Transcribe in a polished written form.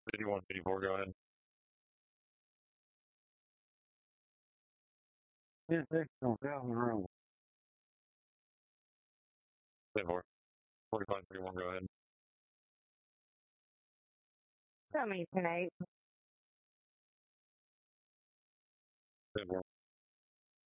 51, 54, go ahead. Yeah, six on Calvin Road. 10-4. 45, 31, go ahead. Tell me tonight. 10-4.